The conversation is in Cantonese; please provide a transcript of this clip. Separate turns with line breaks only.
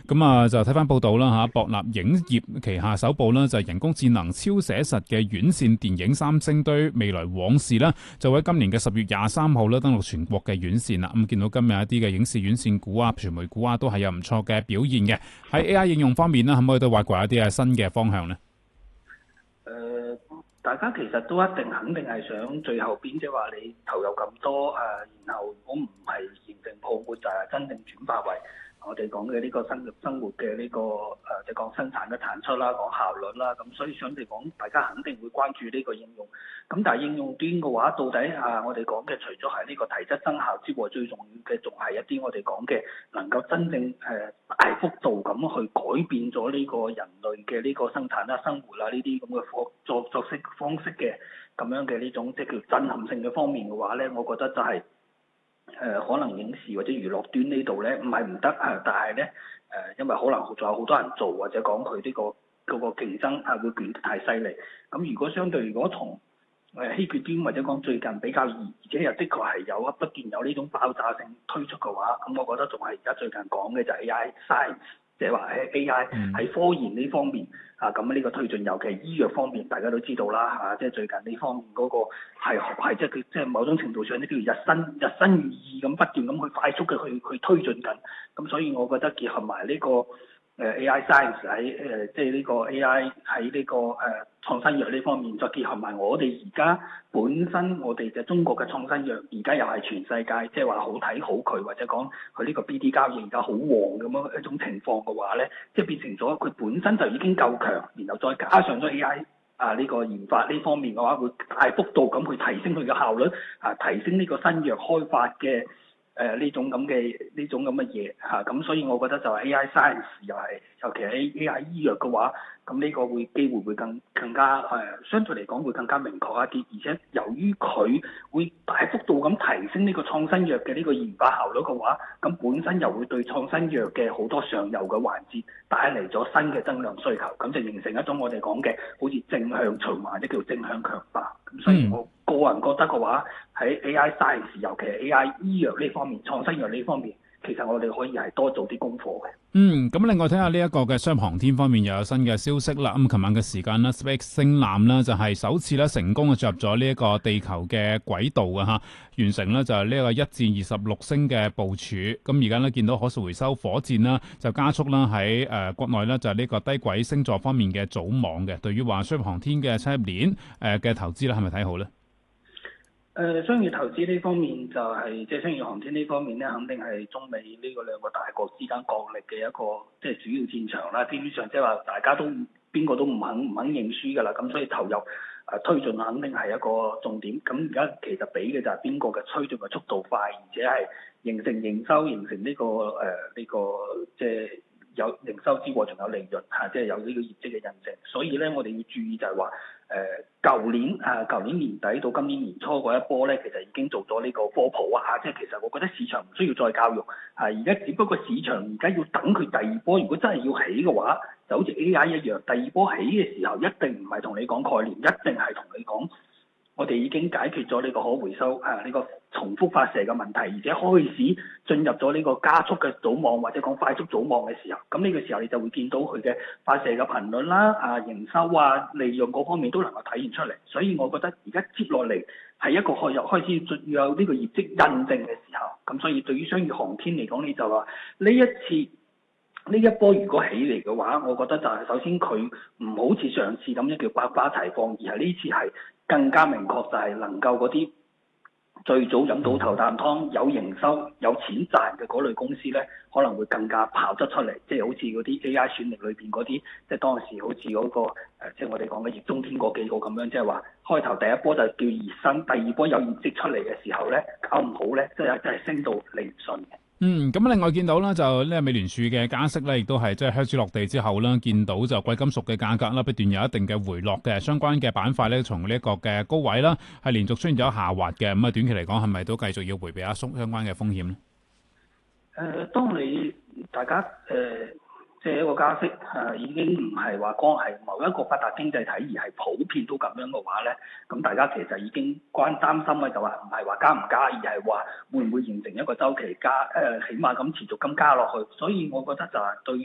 咁啊就睇翻報道啦嚇，博納影業旗下首部啦就係人工智能超寫實嘅院線電影《三星堆未來往事》啦，就喺今年嘅10月23號啦登陸全國嘅院線啦。咁見到今日一啲嘅影視院線股啊、傳媒股啊都係有唔錯嘅表現嘅。喺 AI 應用方面啦，可唔可以都挖掘一啲新嘅方向呢？
大家其實都肯定係想最後邊，即係話你投入咁多然後如果唔係形成泡沫，就係真正轉化為我哋講嘅呢個生活嘅呢個即係講生產嘅產出啦，講效率啦，咁所以相對講，大家肯定會關注呢個應用。咁但係應用端嘅話，到底我哋講嘅除咗係呢個提質增效之外，最重要嘅仲係一啲我哋講嘅能夠真正大幅度咁去改變咗呢個人類嘅呢個生產啦、生活啦呢啲咁嘅作息方式嘅咁樣嘅呢種即係叫震撼性嘅方面嘅話咧，我覺得就係、可能影視或者娛樂端呢度咧唔係唔得但係咧因為可能仲有好多人做，或者講佢呢個嗰個競爭會變得太犀利。咁如果從稀缺端或者講最近比較熱，而且又的確係有不斷有呢種爆炸性推出嘅話，咁我覺得仲係而家最近講嘅就係 AI science，即係話喺 AI 喺科研呢方面咁呢個推進，尤其係醫藥方面，大家都知道啦即係最近呢方面嗰個係即係佢即係某種程度上呢叫日新月異咁不斷咁去快速嘅去推進緊。咁所以我覺得結合埋呢個AI science 喺即係呢個 AI 喺呢個創新藥呢方面，再結合埋我哋而家本身我哋嘅中國嘅創新藥，而家又係全世界即係話好睇好佢，或者講佢呢個 BD 交易而家好旺咁樣一種情況嘅話咧，即係變成咗佢本身就已經夠強，然後再加上咗 AI呢個研發呢方面嘅話，會大幅度咁去提升佢嘅效率提升呢個新藥開發嘅呢種咁嘅嘢咁所以我覺得就係 AI science 尤其係 AI 醫藥嘅話，咁呢個機會會更加相對嚟講會更加明確一啲，而且由於佢會大幅度咁提升呢個創新藥嘅呢個研發效率嘅話，咁本身又會對創新藥嘅好多上游嘅環節帶嚟咗新嘅增量需求，咁就形成一種我哋講嘅好似正向循環，或者叫正向強化。咁所以我個人覺得嘅話，喺 AI science 尤其係 AI 醫藥呢方面、創新藥呢方面，其實我哋可以係多做啲功課嘅。
咁另外睇下呢一個嘅商航天方面又有新嘅消息啦。咁琴晚嘅時間啦 ，SpaceX 星艦啦就係首次咧成功進入咗呢一個地球嘅軌道完成咧就係呢一個1至26星嘅部署。咁而家咧見到可回收火箭啦，就加速啦喺國內咧就係呢個低軌星座方面嘅組網嘅。對於話商業航天嘅產業鏈嘅投資咧，係咪睇好咧？
商業投資呢方面就係即係商業航天呢方面咧，肯定係中美呢個兩個大國之間角力嘅一個即係主要戰場啦。基本上即係話大家都邊個都唔肯認輸㗎啦，咁所以投入推進肯定係一個重點。咁而家其實比嘅就係邊個嘅推進嘅速度快，而且係形成營收，形成呢個即係有營收之外仲有利潤即係有呢個業績嘅印證。所以咧，我哋要注意就係話舊年年底到今年年初嗰一波咧，其實已經做咗呢個科普即係其實我覺得市場唔需要再教育而家只不過市場而家要等佢第二波，如果真係要起嘅話，就好似 AI 一樣，第二波起嘅時候一定唔係同你講概念，一定係同你講我哋已經解決咗呢個可回收呢個重複發射嘅問題，而且開始進入咗呢個加速嘅組網或者講快速組網嘅時候，咁呢個時候你就會見到佢嘅發射嘅頻率啦、營收利潤嗰方面都能夠體現出嚟。所以我覺得而家接落嚟係一個開始要有呢個業績印證嘅時候，咁所以對於商業航天嚟講，你就話呢一波如果起嚟嘅話，我覺得就係首先佢唔好似上次咁樣叫百花齊放，而係呢次係更加明確，就係能夠嗰啲最早飲到頭啖湯、有營收、有錢賺嘅嗰類公司咧，可能會更加跑得出嚟。即係好似嗰啲 AI 選力裏邊嗰啲，即係當時好似嗰個即係我哋講嘅葉中天嗰幾個咁樣，即係話開頭第一波就叫熱身，第二波有業績出嚟嘅時候咧，搞唔好咧，真係升到你唔信嘅。
咁另外見到啦，就呢個美聯儲嘅加息咧，亦都係即係靴子落地之後啦，見到就貴金屬嘅價格啦，不斷有一定嘅回落嘅，相關嘅板塊咧，從呢一個嘅高位啦，係連續出現咗下滑嘅。咁短期嚟講，係咪都繼續要迴避相關嘅風險咧？
當大家即係一個加息已經唔係話光係某一個發達經濟體，而係普遍都咁樣嘅話咧，咁大家其實已經擔心嘅就話唔係話加唔加，而係話會唔會形成一個週期起碼咁持續咁加落去。所以我覺得就係對